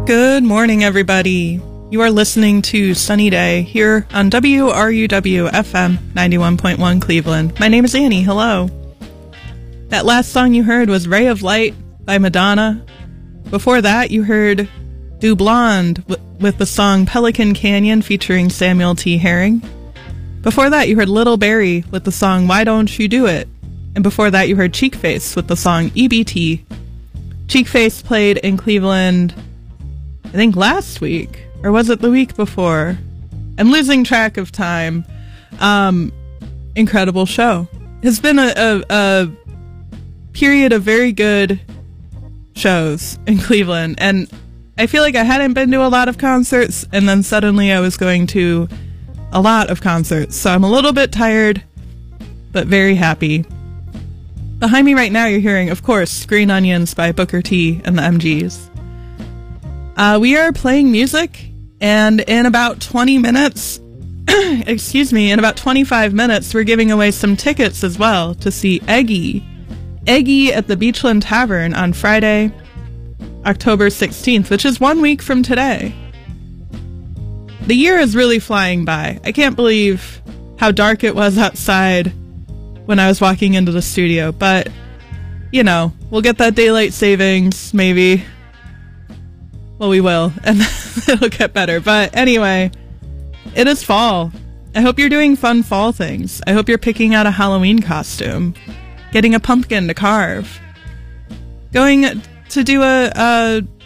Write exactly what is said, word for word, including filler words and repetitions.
Good morning, everybody. You are listening to Sunny Day here on W R U W F M ninety-one point one Cleveland. My name is Annie. Hello. That last song you heard was Ray of Light by Madonna. Before that, you heard Du Blonde w- with the song Pelican Canyon featuring Samuel T. Herring. Before that, you heard Little Barry with the song Why Don't You Do It? And before that, you heard Cheekface with the song E B T. Cheekface played in Cleveland, I think last week, or was it the week before? I'm losing track of time. Um, incredible show. It's been a, a, a period of very good shows in Cleveland, and I feel like I hadn't been to a lot of concerts, and then suddenly I was going to a lot of concerts, so I'm a little bit tired, but very happy. Behind me right now, you're hearing, of course, Green Onions by Booker T and the M Gs. Uh, we are playing music, and in about twenty minutes, excuse me, in about twenty-five minutes, we're giving away some tickets as well to see Eggy. Eggy at the Beachland Tavern on Friday, October sixteenth, which is one week from today. The year is really flying by. I can't believe how dark it was outside when I was walking into the studio, but, you know, we'll get that daylight savings, maybe. Well, we will, and it'll get better. But anyway, it is fall. I hope you're doing fun fall things. I hope you're picking out a Halloween costume, getting a pumpkin to carve, going to do a, a